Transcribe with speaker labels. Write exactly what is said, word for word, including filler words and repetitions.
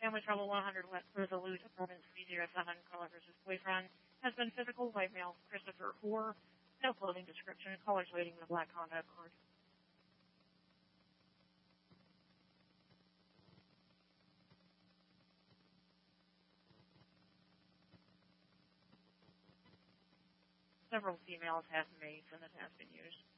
Speaker 1: Family Trouble one hundred Resolute Performance three oh seven, caller versus boyfriend, has been physical by male Christopher Hoare. No clothing description. Caller's waiting the black Honda Accord. Several females have mace and it has been used.